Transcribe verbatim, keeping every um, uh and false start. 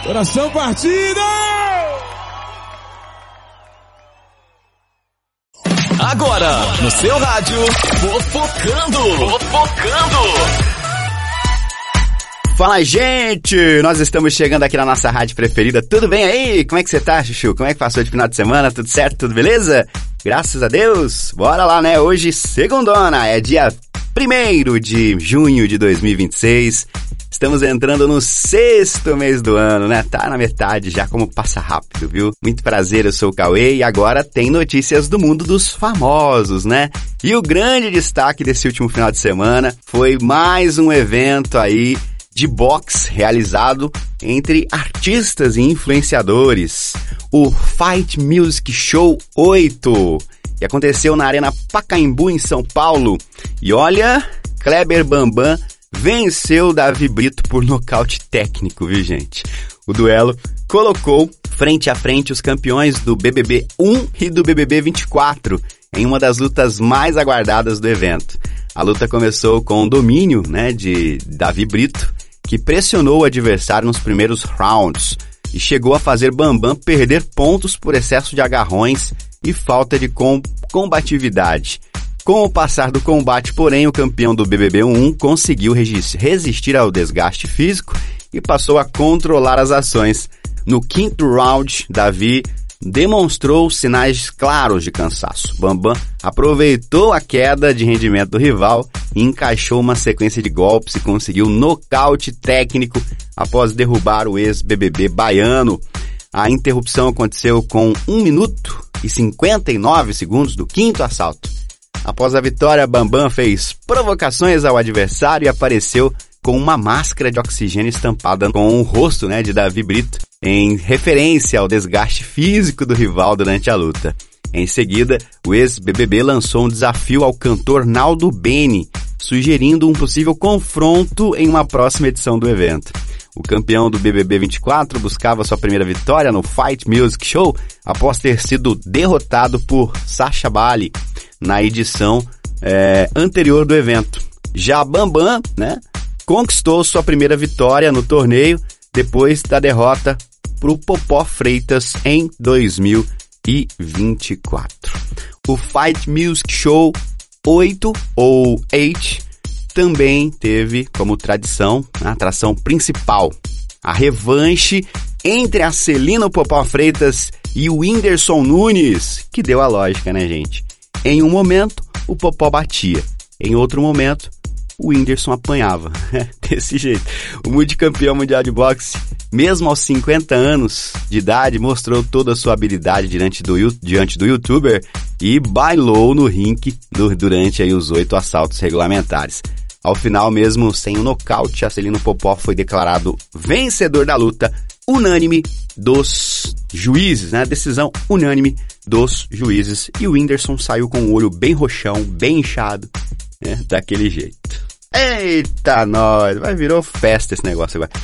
Coração partido! Agora, no seu rádio, Fofocando! Fofocando! Fala, gente! Nós estamos chegando aqui na nossa rádio preferida. Tudo bem aí? Como é que você tá, Chuchu? Como é que passou de final de semana? Tudo certo? Tudo beleza? Graças a Deus! Bora lá, né? Hoje, segundona, é dia primeiro de junho de dois mil e vinte e seis. Estamos entrando no sexto mês do ano, né? Tá na metade já, como passa rápido, viu? Muito prazer, eu sou o Cauê e agora tem notícias do mundo dos famosos, né? E o grande destaque desse último final de semana foi mais um evento aí de boxe realizado entre artistas e influenciadores. O Fight Music Show oito, que aconteceu na Arena Pacaembu, em São Paulo. E olha, Kleber Bambam venceu Davi Brito por nocaute técnico, viu, gente? O duelo colocou frente a frente os campeões do B B B um e do B B B vinte e quatro em uma das lutas mais aguardadas do evento. A luta começou com o domínio, né, de Davi Brito, que pressionou o adversário nos primeiros rounds e chegou a fazer Bambam perder pontos por excesso de agarrões e falta de com- combatividade. Com o passar do combate, porém, o campeão do B B B um conseguiu resistir ao desgaste físico e passou a controlar as ações. No quinto round, Davi demonstrou sinais claros de cansaço. Bambam aproveitou a queda de rendimento do rival e encaixou uma sequência de golpes e conseguiu nocaute técnico após derrubar o ex-B B B baiano. A interrupção aconteceu com um minuto e cinquenta e nove segundos do quinto assalto. Após a vitória, Bambam fez provocações ao adversário e apareceu com uma máscara de oxigênio estampada com o rosto, né, de Davi Brito, em referência ao desgaste físico do rival durante a luta. Em seguida, o ex-B B B lançou um desafio ao cantor Naldo Bene, sugerindo um possível confronto em uma próxima edição do evento. O campeão do B B B vinte e quatro buscava sua primeira vitória no Fight Music Show após ter sido derrotado por Sacha Bali na edição é, anterior do evento. Já Bambam, né, conquistou sua primeira vitória no torneio depois da derrota para o Popó Freitas em dois mil e vinte e quatro. O Fight Music Show oito, ou oito, também teve como tradição a atração principal, a revanche entre a Celina Popó Freitas e o Whindersson Nunes, que deu a lógica, né, gente? Em um momento, o Popó batia, em outro momento, o Whindersson apanhava. Desse jeito. O multicampeão mundial de boxe, mesmo aos cinquenta anos de idade, mostrou toda a sua habilidade diante do, diante do youtuber e bailou no ringue durante aí os oito assaltos regulamentares. Ao final, mesmo sem o nocaute, a Celina Popó foi declarado vencedor da luta, unânime dos juízes, né? Decisão unânime dos juízes. E o Whindersson saiu com o olho bem roxão, bem inchado, né? Daquele jeito. Eita, nós! Vai virou festa esse negócio agora.